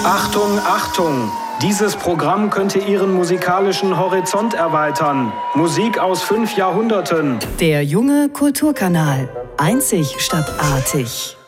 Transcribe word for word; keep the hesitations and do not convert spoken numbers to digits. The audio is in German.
Achtung, Achtung! Dieses Programm könnte Ihren musikalischen Horizont erweitern. Musik aus fünf Jahrhunderten. Der junge Kulturkanal. Einzig statt artig.